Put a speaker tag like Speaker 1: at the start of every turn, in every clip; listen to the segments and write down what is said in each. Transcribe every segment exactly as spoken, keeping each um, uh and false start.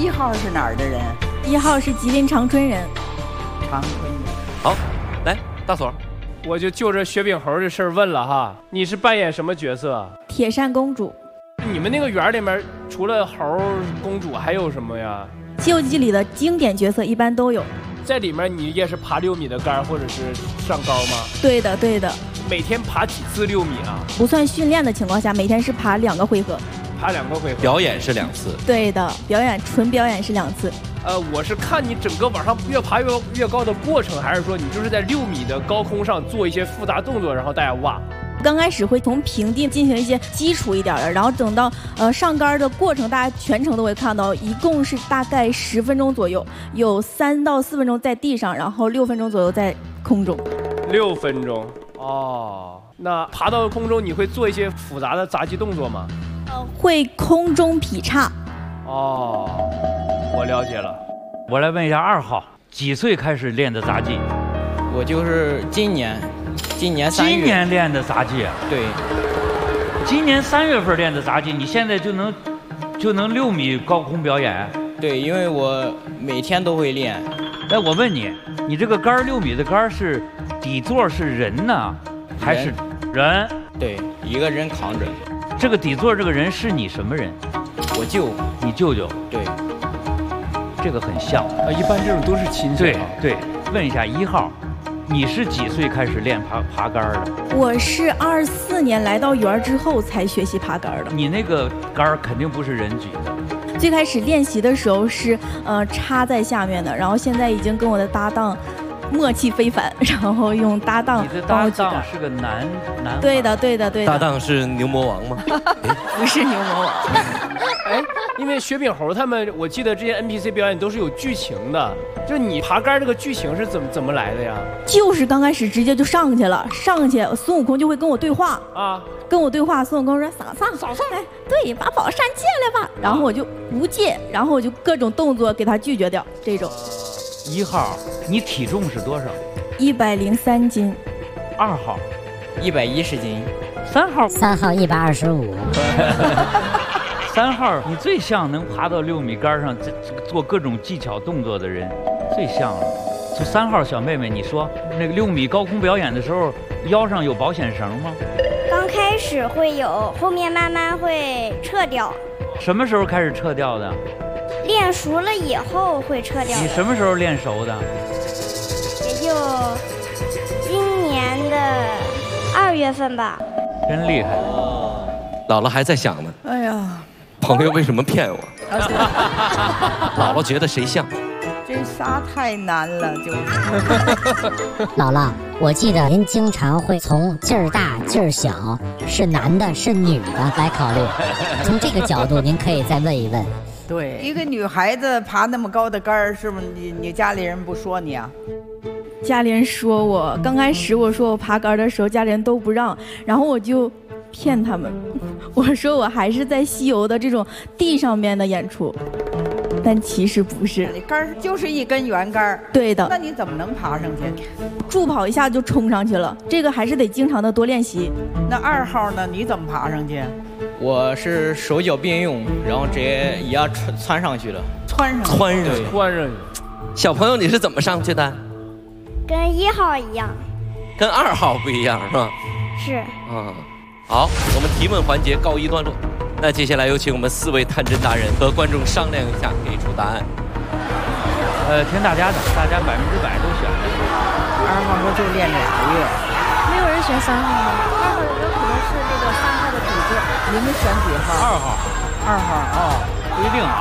Speaker 1: 一号是哪儿的人？
Speaker 2: 一号是吉林长春人。
Speaker 1: 长春人。
Speaker 3: 好，来大锁。
Speaker 4: 我就就这雪饼猴这事儿问了哈，你是扮演什么角色？
Speaker 2: 铁扇公主。
Speaker 4: 你们那个园里面除了猴公主还有什么呀？
Speaker 2: 《西游记》里的经典角色一般都有。
Speaker 4: 在里面你也是爬六米的杆或者是上高吗？
Speaker 2: 对的，对的。
Speaker 4: 每天爬几次六米啊？
Speaker 2: 不算训练的情况下，每天是爬两个回合。
Speaker 4: 爬两个回合。
Speaker 3: 表演是两次。
Speaker 2: 对的，表演纯表演是两次。
Speaker 4: 呃，我是看你整个往上越爬越越高的过程，还是说你就是在六米的高空上做一些复杂动作，然后大家挖？
Speaker 2: 刚开始会从平地进行一些基础一点的，然后等到呃上杆的过程，大家全程都会看到，一共是大概十分钟左右，有三到四分钟在地上，然后六分钟左右在空中。
Speaker 4: 六分钟哦，那爬到空中你会做一些复杂的杂技动作吗？
Speaker 2: 呃，会空中劈叉。
Speaker 4: 哦，我了解了。
Speaker 5: 我来问一下二号，几岁开始练的杂技？
Speaker 6: 我就是今年。今年三月，
Speaker 5: 今年练的杂技，
Speaker 6: 对，
Speaker 5: 今年三月份练的杂技，你现在就能就能六米高空表演？
Speaker 6: 对，因为我每天都会练。
Speaker 5: 哎，我问你，你这个杆六米的杆是底座是人呢，还是人？
Speaker 6: 对，一个人扛着。
Speaker 5: 这个底座这个人是你什么人？
Speaker 6: 我舅，
Speaker 5: 你舅舅。
Speaker 6: 对，
Speaker 5: 这个很像
Speaker 4: 啊，一般这种都是亲戚。
Speaker 5: 对对，问一下一号。你是几岁开始练爬爬杆的？
Speaker 2: 我是二四年来到园之后才学习爬杆的。
Speaker 5: 你那个杆肯定不是人举的。
Speaker 2: 最开始练习的时候是呃插在下面的，然后现在已经跟我的搭档默契非凡，然后用搭档
Speaker 5: 你的搭档是个男男。
Speaker 2: 对的对的对的。
Speaker 3: 搭档是牛魔王吗？
Speaker 2: 不是牛魔王。
Speaker 4: 哎，因为雪饼猴他们，我记得这些 N P C 表演都是有剧情的。就你爬杆这个剧情是怎么怎么来的呀？
Speaker 2: 就是刚开始直接就上去了，上去孙悟空就会跟我对话
Speaker 4: 啊，
Speaker 2: 跟我对话。孙悟空说：“嫂嫂，
Speaker 4: 嫂嫂，
Speaker 2: 哎，对，把宝扇借来吧。”然后我就不借，然后我就各种动作给他拒绝掉。这种。
Speaker 5: 一号，你体重是多少？
Speaker 2: 一百零三斤。
Speaker 5: 二号，
Speaker 6: 一百一十斤。
Speaker 5: 三号，
Speaker 7: 三号一百二十五。
Speaker 5: 三号，你最像能爬到六米杆上做各种技巧动作的人，最像了。就三号小妹妹，你说那个六米高空表演的时候，腰上有保险绳吗？
Speaker 8: 刚开始会有，后面慢慢会撤掉。
Speaker 5: 什么时候开始撤掉的？
Speaker 8: 练熟了以后会撤掉的。
Speaker 5: 你什么时候练熟的？
Speaker 8: 也就今年的二月份吧。
Speaker 5: 真厉害！
Speaker 3: 姥姥还在想呢。
Speaker 1: 哎呀。
Speaker 3: 朋友为什么骗我？姥姥觉得谁像？
Speaker 1: 这仨太难了，就是。
Speaker 7: 姥姥，我记得您经常会从劲儿大劲儿小，是男的是女的来考虑。从这个角度，您可以再问一问。
Speaker 1: 对，一个女孩子爬那么高的杆儿，是不是你你家里人不说你啊？
Speaker 2: 家里人说我刚开始我说我爬杆的时候，家里人都不让，然后我就。骗他们，我说我还是在西游的这种地上面的演出，但其实不是。
Speaker 1: 杆就是一根圆杆。
Speaker 2: 对的。
Speaker 1: 那你怎么能爬上去？
Speaker 2: 助跑一下就冲上去了，这个还是得经常的多练习。
Speaker 1: 那二号呢？你怎么爬上去？
Speaker 6: 我是手脚并用，然后直接一下窜窜上去了。
Speaker 1: 窜上去。
Speaker 3: 窜上去。
Speaker 4: 窜上去。
Speaker 3: 小朋友，你是怎么上去的？
Speaker 8: 跟一号一样。
Speaker 3: 跟二号不一样是吧？
Speaker 8: 是。
Speaker 3: 嗯。好，我们提问环节告一段落。那接下来有请我们四位探针达人和观众商量一下，给出答案。
Speaker 5: 呃，听大家的，大家百分之百都选。
Speaker 1: 二号说就练俩月。
Speaker 8: 没有人选三号吗？二号有可能是那个三号的底座。
Speaker 1: 你们选几号？
Speaker 5: 二号。
Speaker 1: 二号
Speaker 5: 哦，不一定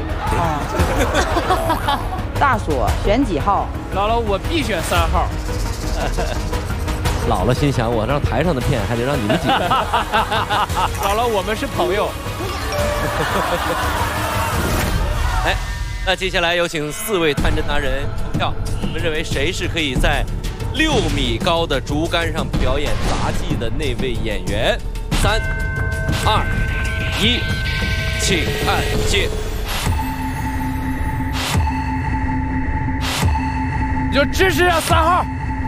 Speaker 1: 啊。哦。大锁选几号？
Speaker 4: 姥姥，我必选三号。
Speaker 3: 姥姥心想：我让台上的骗，还得让你们几个。
Speaker 4: 姥姥，我们是朋友。
Speaker 3: 哎，那接下来有请四位探针达人投票，你们认为谁是可以在六米高的竹竿上表演杂技的那位演员？三、二、一，请按键。
Speaker 4: 你就支持啊，三号。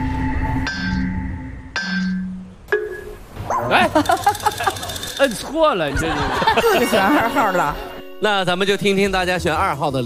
Speaker 4: 哎，摁错了，你这
Speaker 1: 四个选二号了。
Speaker 3: 那咱们就听听大家选二号的。